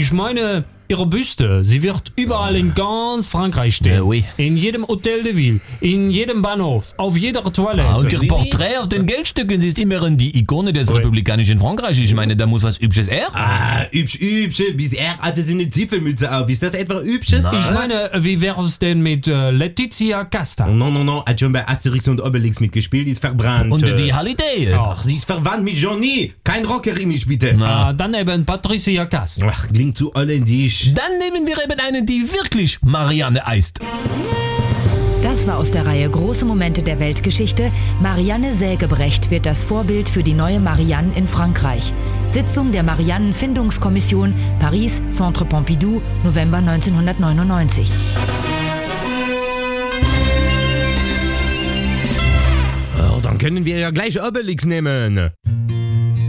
Ich meine, ihre Büste, sie wird überall in ganz Frankreich stehen. Oui. In jedem Hotel de Ville, in jedem Bahnhof, auf jeder Toilette. Und ihr Porträt auf den Geldstücken, sie ist immerhin die Ikone des republikanischen Frankreich. Ich meine, da muss was Übsches Hübsch, bis hatte sie eine Zipfelmütze auf. Ist das etwa hübsch? Ich meine, wie wäre es denn mit Letizia Casta? No, hat schon bei Asterix und Obelix mitgespielt, die ist verbrannt. Und die Halliday. Ach, die ist verwandt mit Johnny. Kein Rocker-Image, bitte. Dann eben Patricia Cast. Ach, klingt zu holländisch. Dann nehmen wir eben eine, die wirklich Marianne heißt. Das war aus der Reihe Große Momente der Weltgeschichte. Marianne Sägebrecht wird das Vorbild für die neue Marianne in Frankreich. Sitzung der Marianne-Findungskommission, Paris, Centre Pompidou, November 1999. Dann können wir ja gleich Obelix nehmen.